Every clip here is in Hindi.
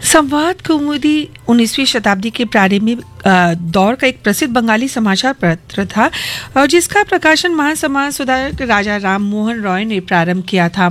संवाद कौमुदी 19वीं शताब्दी के प्रारंभिक दौर का एक प्रसिद्ध बंगाली समाचार पत्र था और जिसका प्रकाशन महान समाज सुधारक राजा राम मोहन रॉय ने प्रारंभ किया था।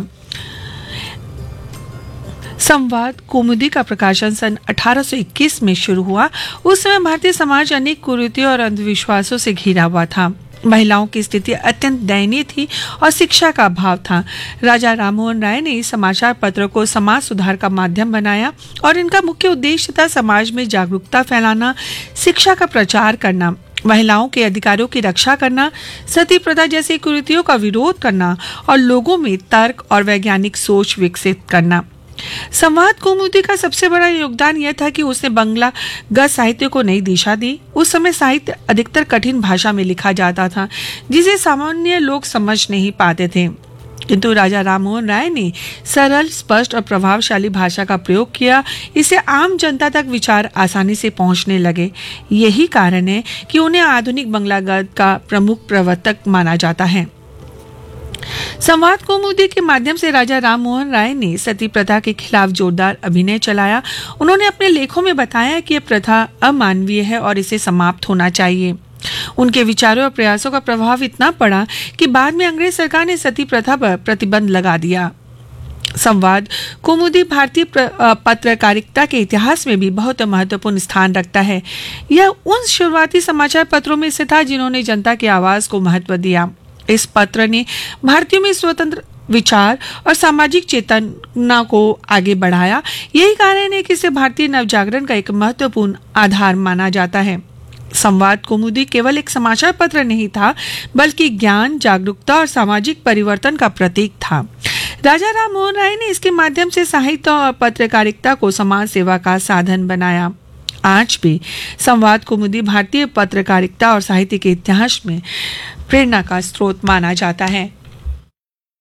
संवाद कौमुदी का प्रकाशन सन 1821 में शुरू हुआ। उस समय भारतीय समाज अनेक कुरीतियों और अंधविश्वासों से घिरा हुआ था। महिलाओं की स्थिति अत्यंत दयनीय थी और शिक्षा का अभाव था। राजा राममोहन राय ने इस समाचार पत्र को समाज सुधार का माध्यम बनाया और इनका मुख्य उद्देश्य था समाज में जागरूकता फैलाना, शिक्षा का प्रचार करना, महिलाओं के अधिकारों की रक्षा करना, सती प्रथा जैसी कुरीतियों का विरोध करना और लोगों में तर्क और वैज्ञानिक सोच विकसित करना। संवाद कौमुदी का सबसे बड़ा योगदान यह था कि उसने बांग्ला गद्य साहित्य को नई दिशा दी। उस समय साहित्य अधिकतर कठिन भाषा में लिखा जाता था जिसे सामान्य लोग समझ नहीं पाते थे, किंतु राजा राममोहन राय ने सरल, स्पष्ट और प्रभावशाली भाषा का प्रयोग किया। इससे आम जनता तक विचार आसानी से पहुंचने लगे। यही कारण है कि उन्हें आधुनिक बांग्ला गद्य का प्रमुख प्रवर्तक माना जाता है। संवाद कौमुदी के माध्यम से राजा राममोहन राय ने सती प्रथा के खिलाफ जोरदार अभिनय चलाया। उन्होंने अपने लेखों में बताया कि यह प्रथा अमानवीय है और इसे समाप्त होना चाहिए। उनके विचारों और प्रयासों का प्रभाव इतना पड़ा कि बाद में अंग्रेज सरकार ने सती प्रथा पर प्रतिबंध लगा दिया। संवाद कौमुदी भारतीय पत्रकारिता के इतिहास में भी बहुत महत्वपूर्ण स्थान रखता है। यह उन शुरुआती समाचार पत्रों में से था जिन्होंने जनता की आवाज को महत्व दिया। इस पत्र ने भारतीयों में स्वतंत्र विचार और सामाजिक चेतना को आगे बढ़ाया। यही कारण है कि इसे भारतीय नवजागरण का एक महत्वपूर्ण आधार माना जाता है। संवाद कौमुदी केवल एक समाचार पत्र नहीं था, बल्कि ज्ञान, जागरूकता और सामाजिक परिवर्तन का प्रतीक था। राजा राममोहन राय ने इसके माध्यम से साहित्य और पत्रकारिता को समाज सेवा का साधन बनाया। आज भी संवाद कौमुदी भारतीय पत्रकारिता और साहित्य के इतिहास में प्रेरणा का स्रोत माना जाता है।